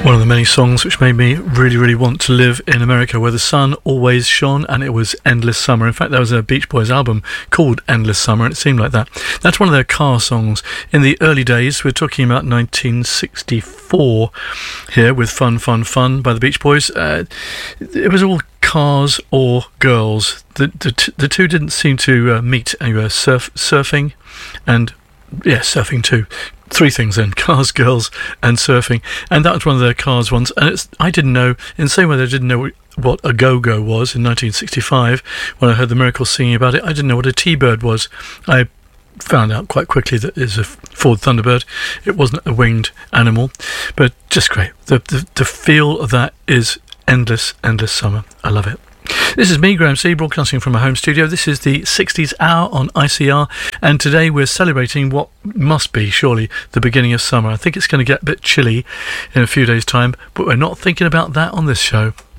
One of the many songs which made me really, really want to live in America, where the sun always shone, and it was Endless Summer. In fact, there was a Beach Boys album called Endless Summer, and it seemed like that. That's one of their car songs. In the early days, we're talking about 1964 here with Fun, Fun, Fun by the Beach Boys. It was all cars or girls. The two didn't seem to meet anywhere. Surfing and, yeah, surfing too. Three things then: cars, girls and surfing. And that was one of their cars ones. And I didn't know, in the same way that I didn't know what a go-go was in 1965 when I heard the Miracles singing about it. I didn't know what a T-bird was. I found out quite quickly that it's a Ford Thunderbird. It wasn't a winged animal, but just great. The feel of that is endless summer. I love it. This is me, Graham C, broadcasting from my home studio. This is the 60s Hour on ICR, and today we're celebrating what must be, surely, the beginning of summer. I think it's going to get a bit chilly in a few days' time, but we're not thinking about that on this show.